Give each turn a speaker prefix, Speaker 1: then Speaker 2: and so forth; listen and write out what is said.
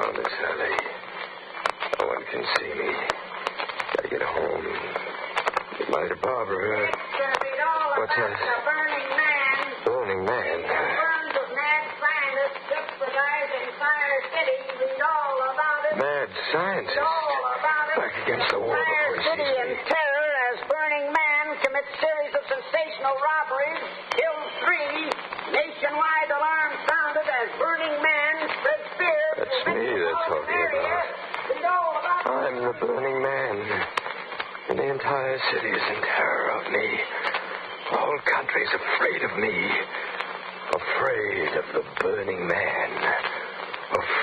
Speaker 1: Oh, Miss Hurley. No one can see me. Gotta get home. Get my little Barbara. What's that?
Speaker 2: The Burning Man.
Speaker 1: Burning Man?
Speaker 2: The burns of mad scientists jeopardizing Fire City. Read all about it.
Speaker 1: Mad scientists?
Speaker 2: Read all about it.
Speaker 1: Back against the wall
Speaker 2: Fire
Speaker 1: before he
Speaker 2: City
Speaker 1: sees
Speaker 2: in
Speaker 1: me.
Speaker 2: terror as Burning Man commits series of sensational robberies, kills 3. Nationwide alarm sounded as Burning Man spreads fear.
Speaker 1: That's me they're talking about.
Speaker 2: Read all about it.
Speaker 1: I'm the Burning Man. And the entire city is in terror of me. The whole country's afraid of me. Afraid of the Burning Man.